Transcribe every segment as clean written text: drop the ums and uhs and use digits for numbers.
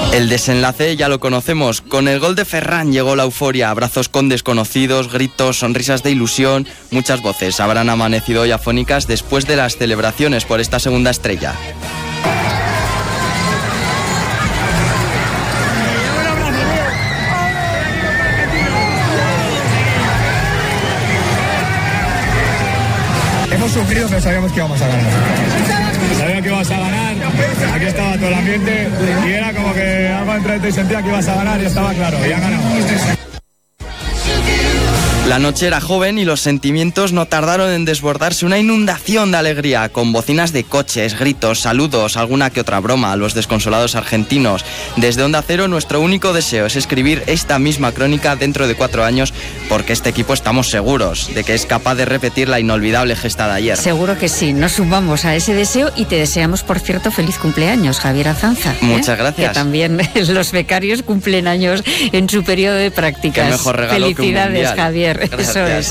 El desenlace ya lo conocemos. Con el gol de Ferran llegó la euforia, abrazos con desconocidos, gritos, sonrisas de ilusión, muchas voces habrán amanecido hoy afónicas después de las celebraciones por esta segunda estrella. Hemos sufrido, pero sabíamos que íbamos a ganar. Sabía que ibas a ganar, aquí estaba todo el ambiente y era como que algo entre ti sentía que ibas a ganar y estaba claro, y han ganado. La noche era joven y los sentimientos no tardaron en desbordarse, una inundación de alegría, con bocinas de coches, gritos, saludos, alguna que otra broma a los desconsolados argentinos. Desde Onda Cero, nuestro único deseo es escribir esta misma crónica dentro de 4 años, porque este equipo estamos seguros de que es capaz de repetir la inolvidable gesta de ayer. Seguro que sí, nos sumamos a ese deseo y te deseamos, por cierto, feliz cumpleaños, Javier Azanza. Muchas gracias. Que también los becarios cumplen años en su periodo de prácticas. Qué mejor regalo Felicidades, que un mundial. Javier. Gracias. Eso es.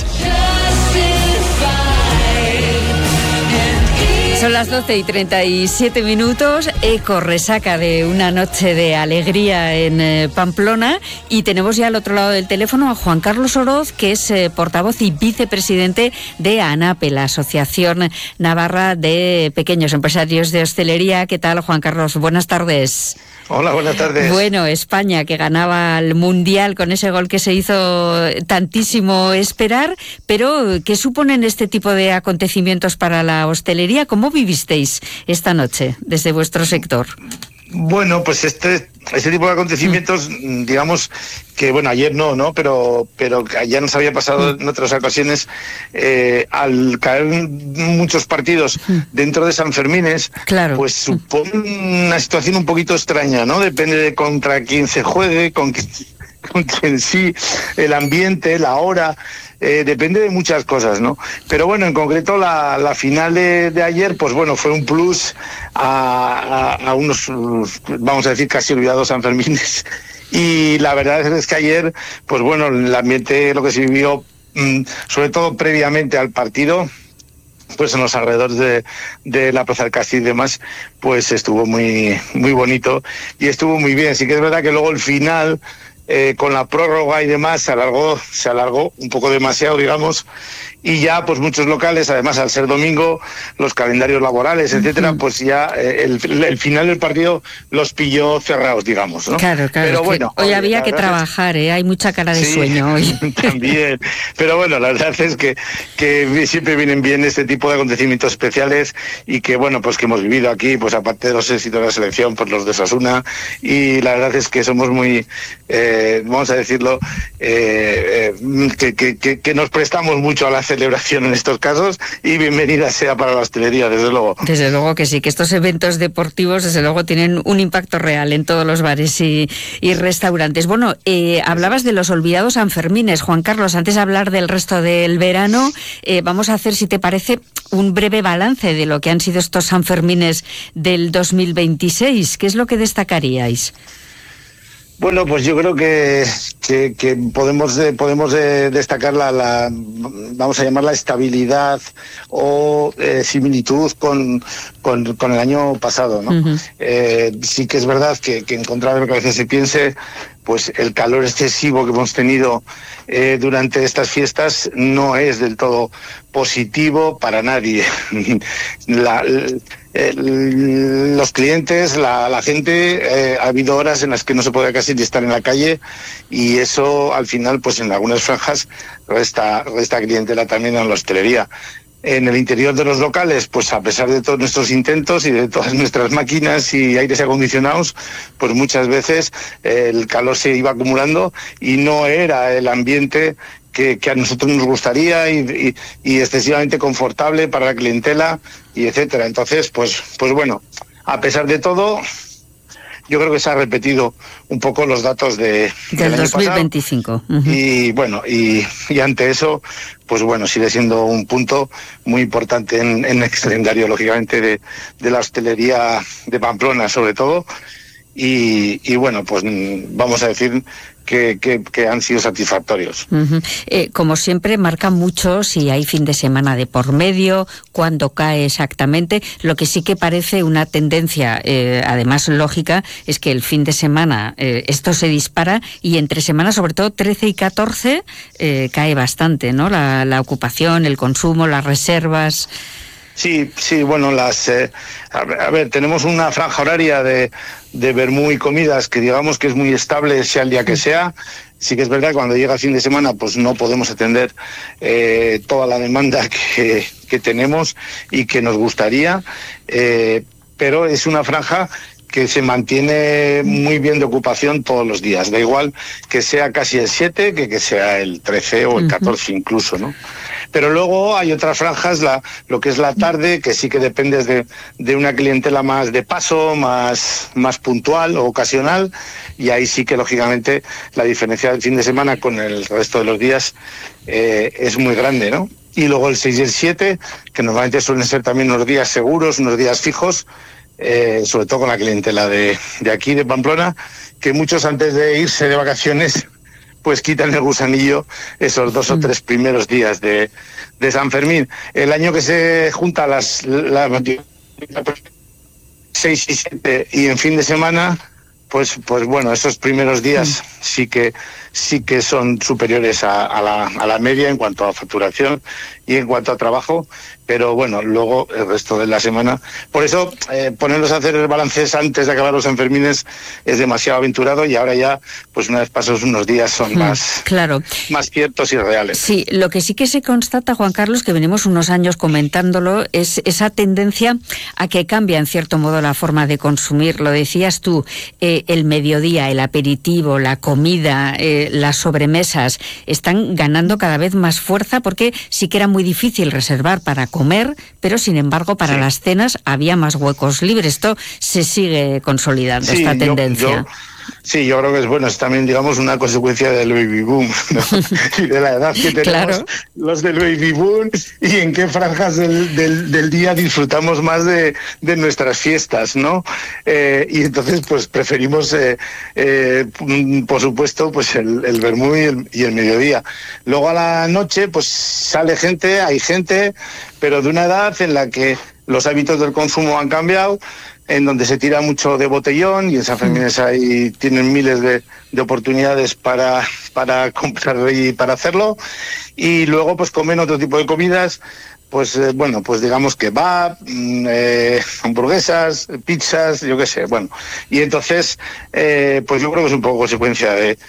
Son las 12:37, eco resaca de una noche de alegría en Pamplona, y tenemos ya al otro lado del teléfono a Juan Carlos Oroz, que es portavoz y vicepresidente de ANAPE, la Asociación Navarra de Pequeños Empresarios de Hostelería. ¿Qué tal, Juan Carlos? Buenas tardes. Hola, buenas tardes. Bueno, España, que ganaba el Mundial con ese gol que se hizo tantísimo esperar, pero ¿qué suponen este tipo de acontecimientos para la hostelería? ¿Cómo vivisteis esta noche desde vuestro sector? Bueno, pues este tipo de acontecimientos, digamos que, bueno, ayer no, pero ya nos había pasado en otras ocasiones, al caer muchos partidos dentro de Sanfermines, claro, pues supone una situación un poquito extraña, ¿no? Depende de contra quién se juegue, con quién sí, el ambiente, la hora. Depende de muchas cosas, ¿no? Pero bueno, en concreto la final de ayer, pues bueno, fue un plus a unos, vamos a decir, casi olvidados Sanfermines. Y la verdad es que ayer, pues bueno, el ambiente, lo que se vivió, sobre todo previamente al partido, pues en los alrededores de la Plaza del Castillo y demás, pues estuvo muy, muy bonito y estuvo muy bien. Sí que es verdad que luego el final, con la prórroga y demás, se alargó un poco demasiado, digamos, y ya pues muchos locales, además al ser domingo, los calendarios laborales, etcétera, pues ya el final del partido los pilló cerrados, digamos, ¿no? Claro, pero bueno, hoy había que trabajar, hay mucha cara de sueño hoy. También, pero bueno, la verdad es que siempre vienen bien este tipo de acontecimientos especiales y que bueno, pues que hemos vivido aquí, pues aparte de los éxitos de la selección, pues los de Osasuna, y la verdad es que somos muy, vamos a decirlo, que nos prestamos mucho a la celebración en estos casos, y bienvenida sea para la hostelería, desde luego. Desde luego que sí, que estos eventos deportivos desde luego tienen un impacto real en todos los bares y restaurantes. Bueno, hablabas de los olvidados Sanfermines, Juan Carlos. Antes de hablar del resto del verano, vamos a hacer, si te parece, un breve balance de lo que han sido estos Sanfermines del 2026. ¿Qué es lo que destacaríais? Bueno, pues yo creo que podemos destacar la vamos a llamarla estabilidad o similitud con el año pasado, ¿no? Uh-huh. Sí que es verdad que en contra de lo que a veces se piense, pues el calor excesivo que hemos tenido durante estas fiestas no es del todo positivo para nadie. Los clientes, la gente, ha habido horas en las que no se podía casi ni estar en la calle, y eso al final, pues en algunas franjas resta clientela también en la hostelería. En el interior de los locales, pues a pesar de todos nuestros intentos y de todas nuestras máquinas y aires acondicionados, pues muchas veces el calor se iba acumulando y no era el ambiente que a nosotros nos gustaría y excesivamente confortable para la clientela, y etcétera. Entonces, pues bueno, a pesar de todo, yo creo que se ha repetido un poco los datos del 2025. Uh-huh. Y bueno, y ante eso, pues bueno, sigue siendo un punto muy importante en el calendario, lógicamente, de la hostelería de Pamplona, sobre todo. y bueno, pues vamos a decir que han sido satisfactorios. Como siempre, marca mucho si hay fin de semana de por medio, cuándo cae exactamente. Lo que sí que parece una tendencia, además lógica, es que el fin de semana esto se dispara y entre semanas, sobre todo 13 y 14, cae bastante, ¿no? La ocupación, el consumo, las reservas. Sí, bueno, a ver, tenemos una franja horaria de vermú y comidas que digamos que es muy estable, sea el día que sea. Sí que es verdad que cuando llega el fin de semana pues no podemos atender toda la demanda que tenemos y que nos gustaría, pero es una franja que se mantiene muy bien de ocupación todos los días. Da igual que sea casi el 7 que sea el 13 o el 14 incluso, ¿no? Pero luego hay otras franjas, lo que es la tarde, que sí que depende de una clientela más de paso, más puntual o ocasional, y ahí sí que lógicamente la diferencia del fin de semana con el resto de los días es muy grande, ¿no? Y luego el 6 y el 7, que normalmente suelen ser también unos días seguros, unos días fijos, sobre todo con la clientela de aquí, de Pamplona, que muchos antes de irse de vacaciones pues quitan el gusanillo esos 2 o 3 primeros días de San Fermín. El año que se junta las 6 y 7 y en fin de semana, pues bueno, esos primeros días sí que son superiores a la media en cuanto a facturación y en cuanto a trabajo, pero bueno, luego el resto de la semana. Por eso ponernos a hacer balances antes de acabar los Sanfermines es demasiado aventurado, y ahora ya, pues una vez pasados unos días, son más ciertos y reales. Sí, lo que sí que se constata, Juan Carlos, que venimos unos años comentándolo, es esa tendencia a que cambia en cierto modo la forma de consumir. Lo decías tú, el mediodía, el aperitivo, la comida, las sobremesas están ganando cada vez más fuerza, porque sí que era muy difícil reservar para comer, pero sin embargo para las cenas había más huecos libres. Esto se sigue consolidando, esta tendencia. Yo creo que es también, digamos, una consecuencia del baby boom, ¿no? Y de la edad que tenemos los del baby boom, y en qué franjas del día disfrutamos más de nuestras fiestas, ¿no? Y entonces pues preferimos por supuesto pues el vermú y el mediodía. Luego a la noche pues hay gente, pero de una edad en la que los hábitos del consumo han cambiado, en donde se tira mucho de botellón, y en San Fermín ahí tienen miles de oportunidades para comprar y para hacerlo, y luego pues comen otro tipo de comidas, pues digamos kebab, hamburguesas, pizzas, yo qué sé, bueno, y entonces pues yo creo que es un poco consecuencia de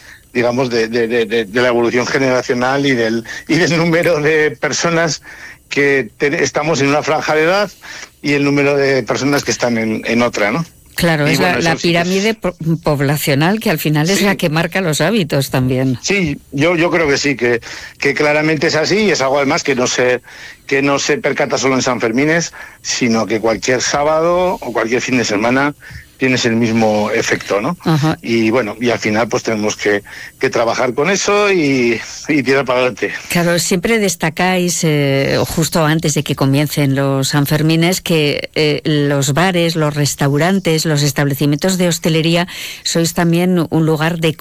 la evolución generacional y del número de personas que estamos en una franja de edad y el número de personas que están en otra, ¿no? Claro, es la pirámide poblacional que al final es la que marca los hábitos también. Sí, yo creo que sí, que claramente es así, y es algo además que no se percata solo en San Fermines, sino que cualquier sábado o cualquier fin de semana tienes el mismo efecto, ¿no? Ajá. Y bueno, y al final pues tenemos que trabajar con eso y tirar para adelante. Claro, siempre destacáis, justo antes de que comiencen los Sanfermines, que los bares, los restaurantes, los establecimientos de hostelería sois también un lugar de